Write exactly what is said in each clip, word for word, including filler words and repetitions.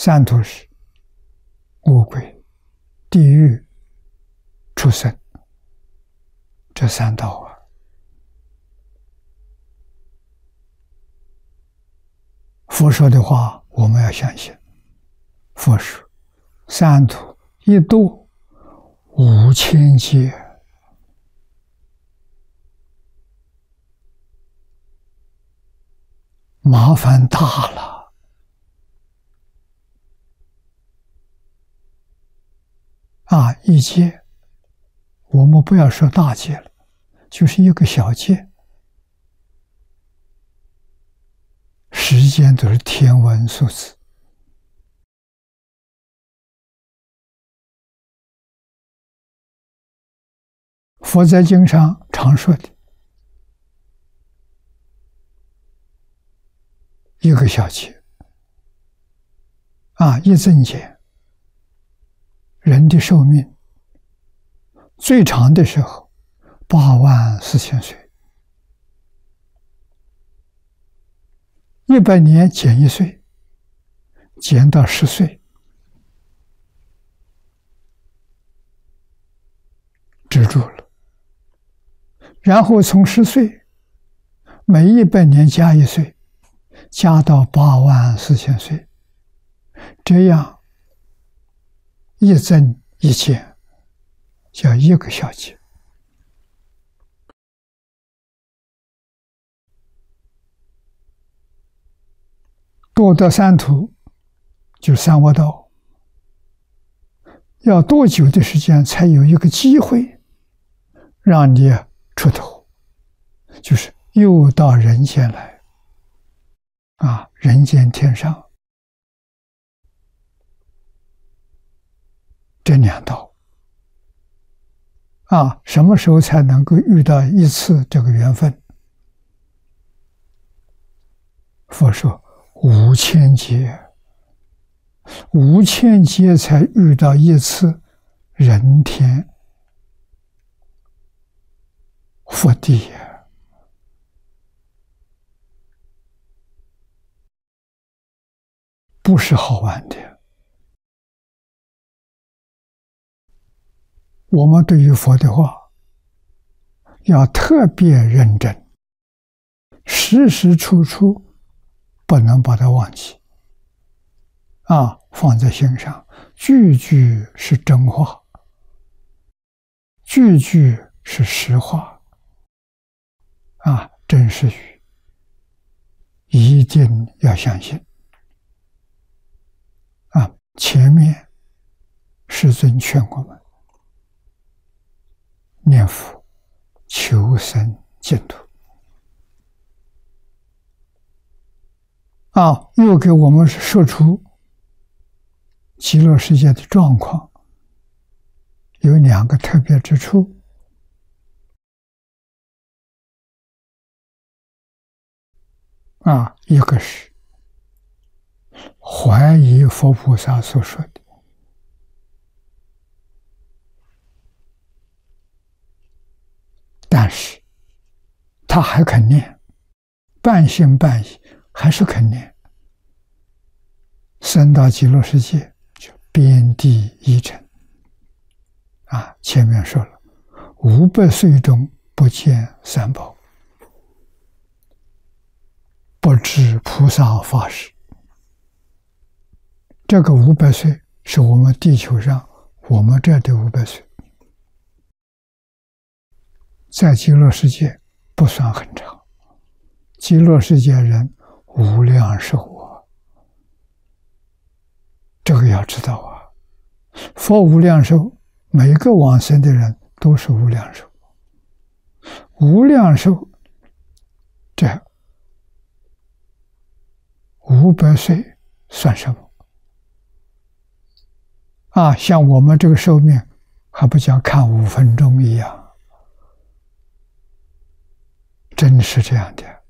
三途是恶鬼、地狱、畜生，这三道啊。佛说的话，我们要相信。佛说：“三途一度五千劫。”麻烦大了啊！一劫，我们不要说大劫了，就是一个小劫，时间都是天文数字。佛在经上常说的，一个小劫啊，一增减，人的寿命最长的时候八万四千岁，一百年减一岁，减到十岁，止住了。然后从十岁，每一百年加一岁，加到八万四千岁，这样一增一减，叫一个小劫。堕得三途，就三恶道，要多久的时间才有一个机会让你出头？就是又到人间来啊，人间天上这两道啊，什么时候才能够遇到一次这个缘分？佛说五千劫，五千劫才遇到一次人天福地呀。不是好玩的。我们对于佛的话要特别认真，时时处处不能把它忘记啊，放在心上，句句是真话，句句是实话啊，真实语一定要相信啊。前面世尊劝我们念佛求生净土啊，又给我们说出极乐世界的状况，有两个特别之处啊，一个是怀疑佛菩萨所说的，但是他还肯念，半信半疑，还是肯念，升到极乐世界就遍地一尘啊！前面说了，五百岁中不见三宝，不知菩萨法身。这个五百岁是我们地球上我们这的五百岁，在极乐世界不算很长。极乐世界人无量寿啊，这个要知道啊。佛无量寿，每个往生的人都是无量寿。无量寿，这五百岁算什么？啊，像我们这个寿命，还不像看五分钟一样，真是这样的。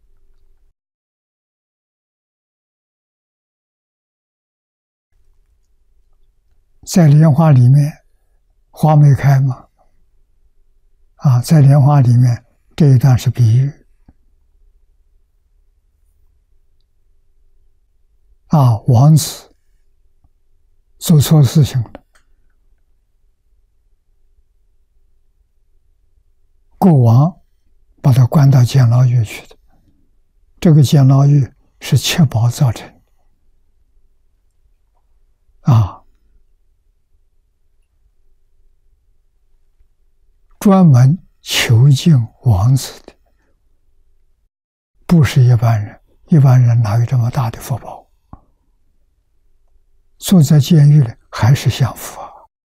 在莲花里面，花没开嘛，啊，在莲花里面这一段是比喻，啊，王子做错事情了，国王把他关到监牢狱去的。这个监牢狱是确保造成啊，专门囚禁王子的，不是一般人。一般人哪有这么大的福报？坐在监狱里还是享福啊！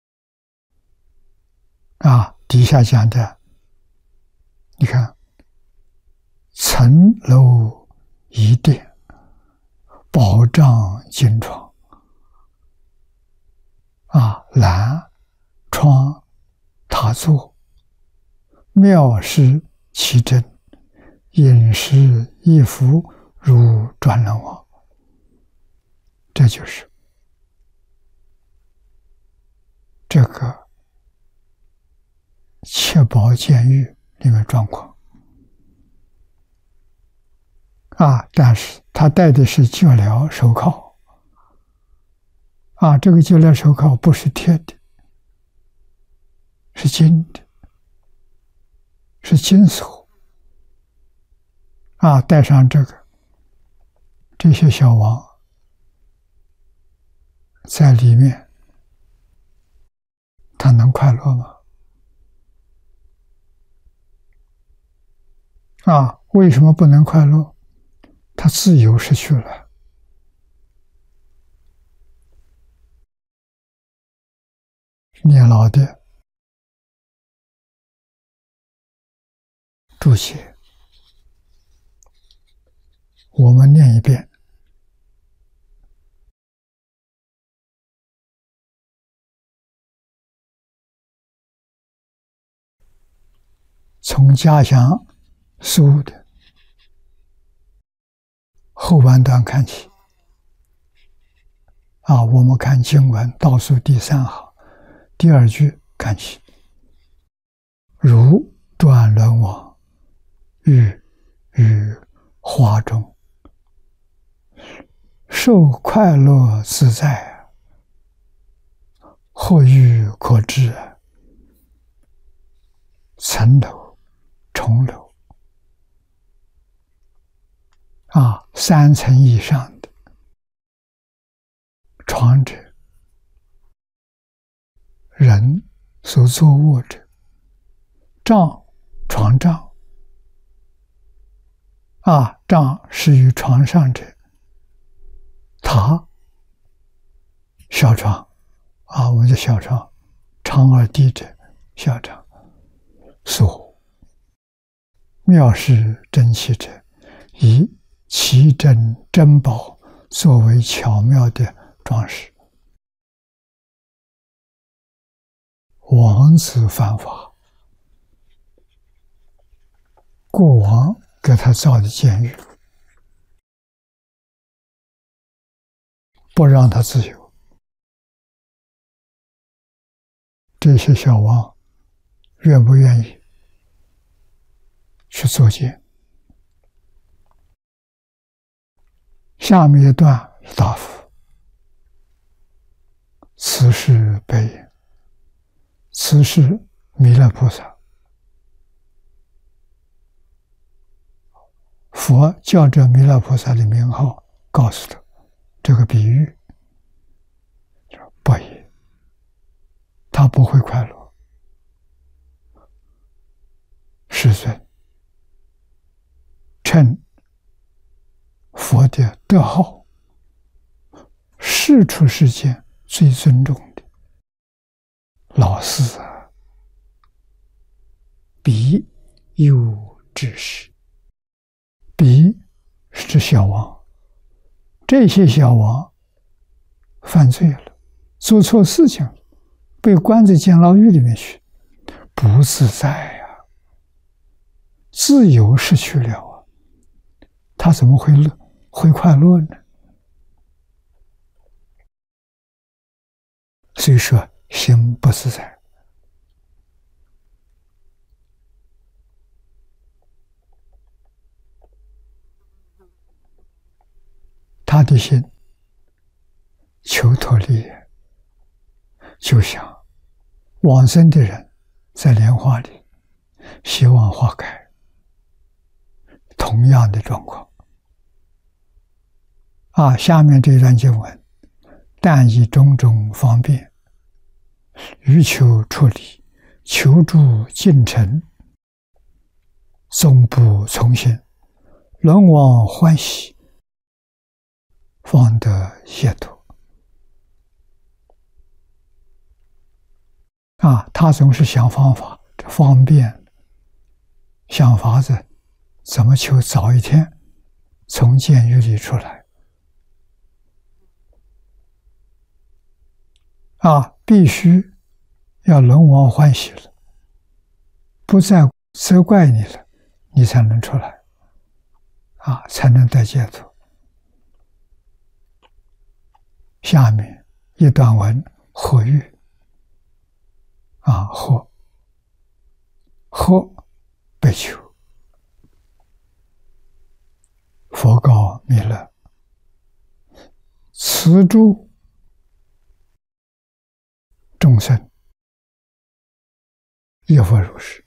啊，底下讲的，你看，层楼一殿，宝帐金床，啊，栏窗塔座，妙事奇珍，饮食一服，如转轮王。这就是这个切宝监狱里面状况啊，但是他戴的是脚镣手铐啊，这个脚镣手铐不是铁的，是金的，是金属啊，戴上这个，这些小王在里面，他能快乐吗？啊，为什么不能快乐？他自由失去了。念老的注解，我们念一遍。从家乡书的后半段看起啊，我们看经文倒数第三行第二句看起，如转轮王欲于花中，受快乐自在，何欲可知？层楼重楼啊，三层以上的床者，人所坐卧者，帐床帐啊，帐是于床上者，榻小床啊，我们的小床，长而低者小床，所妙事珍奇者，以奇珍珍宝作为巧妙的装饰。王子犯法，国王给他造的监狱，不让他自由。这些小王愿不愿意去做监？下面一段答复：此是悲言，此是弥勒菩萨。佛叫着弥勒菩萨的名号，告诉他这个比喻，不也，他不会快乐。世尊称佛的德号，世出世间最尊重的老师啊，彼有知识，彼是指小王，这些小王犯罪了，做错事情了，被关在监牢狱里面去，不自在呀、啊，自由失去了啊，他怎么会乐会快乐呢？所以说心不自在。他的心求脱离， 就想往生的人在莲花里，希望花开，同样的状况。啊，下面这段经文，但以种种方便，欲求出离，求助尽诚，终不从心，轮往欢喜，方得解脱。啊，他总是想方法，这方便，想法子怎么求早一天从监狱里出来。啊，必须要轮王欢喜了，不再责怪你了，你才能出来，啊，才能得解脱。下面一段文，何欲？啊，何何被求？佛告弥勒：此诸众生亦复如是。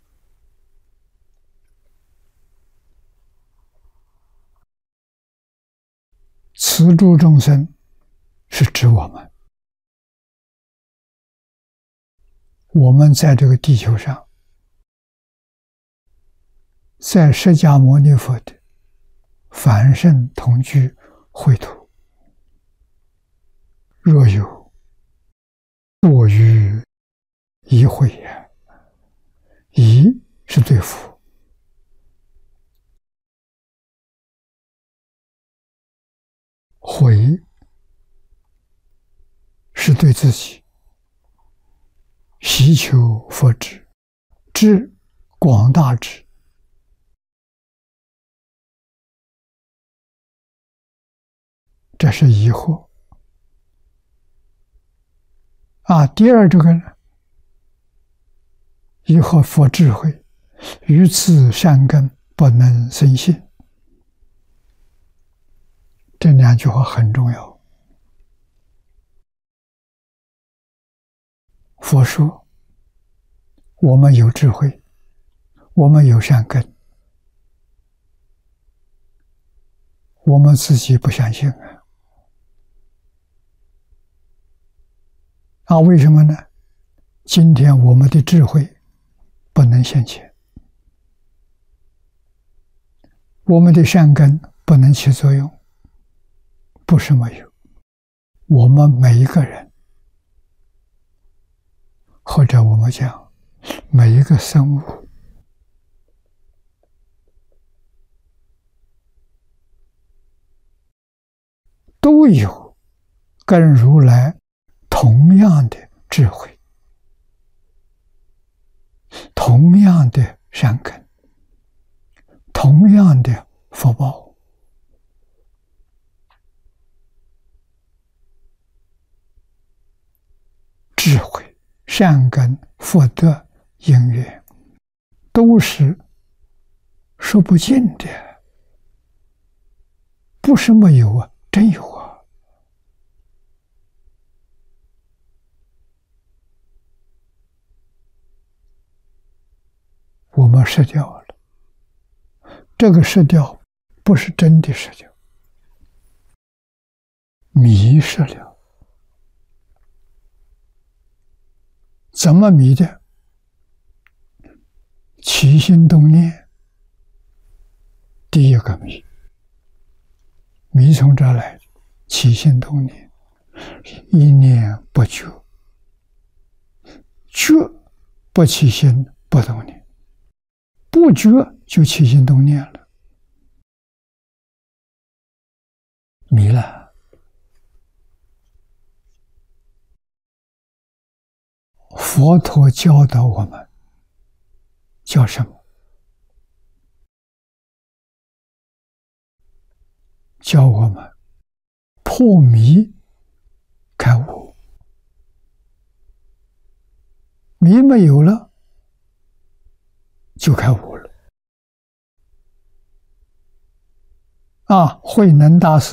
此诸众生是指我们，我们在这个地球上，在释迦牟尼佛的凡圣同居秽土，若有过于疑悔也，疑是对佛，悔是对自己，希求佛智，智广大智，这是疑惑。啊，第二这个呢，疑惑佛智慧，于此善根不能生信。这两句话很重要。佛说，我们有智慧，我们有善根，我们自己不相信啊。啊，为什么呢？今天我们的智慧不能现前，我们的善根不能起作用，不是没有，我们每一个人，或者我们讲每一个生物，都有跟如来同样的智慧，同样的善根，同样的福报。智慧、善根、福德、因缘，都是说不尽的，不是没有啊，真有啊。我们失掉了，这个失掉不是真的失掉，迷失了。怎么迷的？起心动念，第一个迷，迷从这来的，起心动念，一念不觉，觉不起心不动念，不觉就起心动念了，迷了。佛陀教导我们叫什么？教我们破迷开悟，迷没有了就开悟了。啊，慧能大师